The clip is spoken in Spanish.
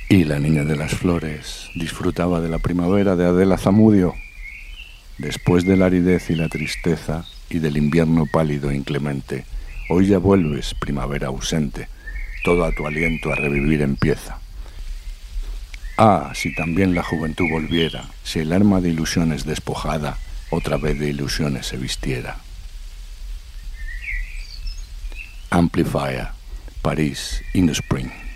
Y la niña de las flores disfrutaba de la primavera de Adela Zamudio. Después de la aridez y la tristeza y del invierno pálido e inclemente, hoy ya vuelves, primavera ausente, todo a tu aliento a revivir empieza. Ah, si también la juventud volviera, si el alma de ilusiones despojada otra vez de ilusiones se vistiera. Amplifier, París, in the spring.